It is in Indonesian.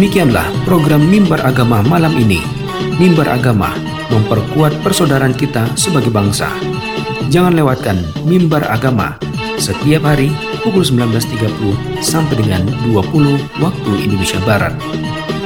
Demikianlah program Mimbar Agama malam ini. Mimbar Agama memperkuat persaudaraan kita sebagai bangsa. Jangan lewatkan Mimbar Agama setiap hari pukul 19.30 sampai dengan 20 waktu Indonesia Barat.